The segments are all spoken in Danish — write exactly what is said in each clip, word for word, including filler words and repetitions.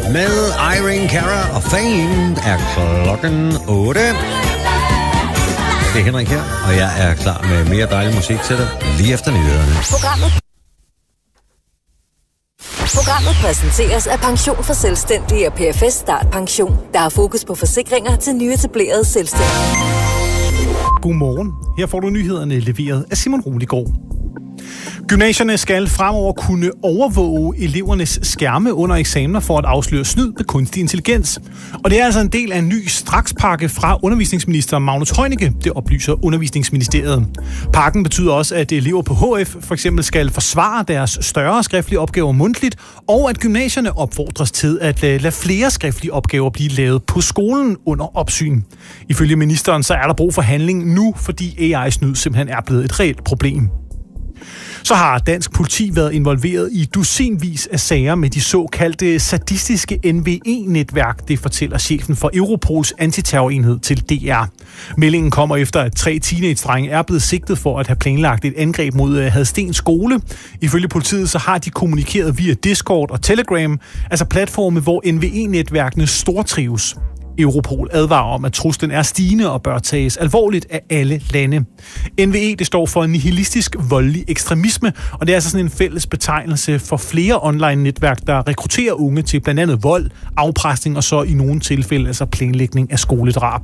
med Irene Cara og Fame er klokken otte. Det er Henrik her, og jeg er klar med mere dejlig musik til dig lige efter nyhederne. Programmet Programmet præsenteres af Pension for Selvstændige og P F S Start Pension, der har fokus på forsikringer til nyetablerede selvstændige. Godmorgen. Her får du nyhederne leveret af Simon Roligård. Gymnasierne skal fremover kunne overvåge elevernes skærme under eksamener for at afsløre snyd med kunstig intelligens. Og det er altså en del af en ny strakspakke fra undervisningsminister Magnus Heunicke, det oplyser Undervisningsministeriet. Pakken betyder også, at elever på H F for eksempel skal forsvare deres større skriftlige opgaver mundtligt, og at gymnasierne opfordres til at lade flere skriftlige opgaver blive lavet på skolen under opsyn. Ifølge ministeren så er der brug for handling nu, fordi A I-snyd simpelthen er blevet et reelt problem. Så har dansk politi været involveret i dusinvis af sager med de såkaldte sadistiske N V E-netværk, det fortæller chefen for Europols antiterrorenhed til D R. Meldingen kommer efter, at tre teenage-drenge er blevet sigtet for at have planlagt et angreb mod Hadsten skole. Ifølge politiet så har de kommunikeret via Discord og Telegram, altså platforme, hvor N V E-netværkene stortrives. Europol advarer om, at truslen er stigende og bør tages alvorligt af alle lande. N V E det står for nihilistisk voldelig ekstremisme, og det er altså sådan en fælles betegnelse for flere online-netværk, der rekrutterer unge til blandt andet vold, afpresning og så i nogle tilfælde altså planlægning af skoledrab.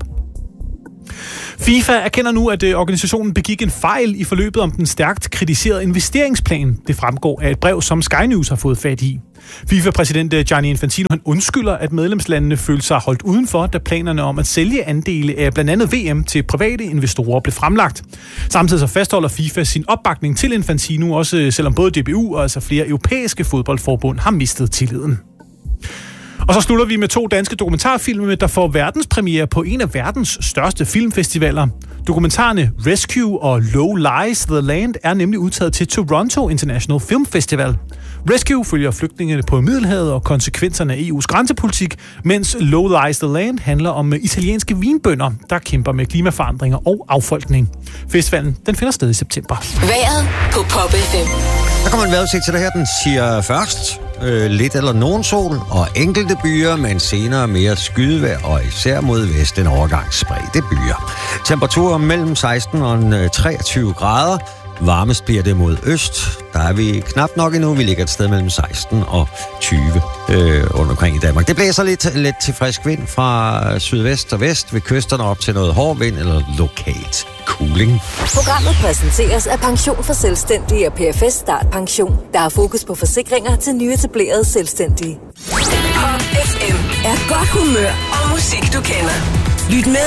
FIFA erkender nu, at organisationen begik en fejl i forløbet om den stærkt kritiserede investeringsplan. Det fremgår af et brev, som Sky News har fået fat i. FIFA-præsident Gianni Infantino han undskylder, at medlemslandene følte sig holdt udenfor, da planerne om at sælge andele af blandt andet V M til private investorer blev fremlagt. Samtidig så fastholder FIFA sin opbakning til Infantino, også selvom både D B U og altså flere europæiske fodboldforbund har mistet tilliden. Og så slutter vi med to danske dokumentarfilm, der får verdenspremiere på en af verdens største filmfestivaler. Dokumentarerne Rescue og Low Lies the Land er nemlig udtaget til Toronto International Film Festival. Rescue følger flygtningene på Middelhavet og konsekvenserne af E U's grænsepolitik, mens Low Lies the Land handler om italienske vinbønder, der kæmper med klimaforandringer og affolkning. Festivalen den finder sted i september. Vejret på Pop F M. Der kommer en vejrudsigt til dig her. Den siger først øh, lidt eller nogen sol og enkelte byer, men senere mere skydevejr og især mod vest en overgang spredte byer. Temperaturer mellem seksten og treogtyve grader. Varmest bliver det mod øst. Der er vi knap nok endnu. Vi ligger et sted mellem seksten og tyve øh, rundt omkring i Danmark. Det blæser lidt, lidt til frisk vind fra sydvest og vest ved kysterne op til noget hård vind eller lokalt cooling. Programmet præsenteres af Pension for Selvstændige og P F S Start Pension, der har fokus på forsikringer til nyetablerede selvstændige. Pop F M er godt humør og musik, du kender. Lyt med